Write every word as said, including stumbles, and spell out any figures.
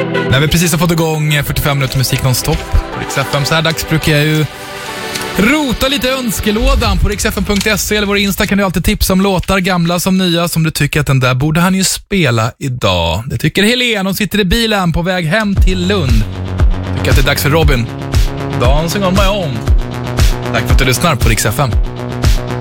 När vi precis har fått igång fyrtiofem minuter musik non-stop på Rix F M, så här dags brukar jag ju rota lite önskelådan på rix f m punkt se eller vår Insta. Kan du alltid tipsa om låtar, gamla som nya, som du tycker att den där borde han ju spela idag. Det tycker Helene, hon sitter i bilen på väg hem till Lund. Tycker att det är dags för Robin. Dancing on my own. Tack för att du lyssnar på Rix F M.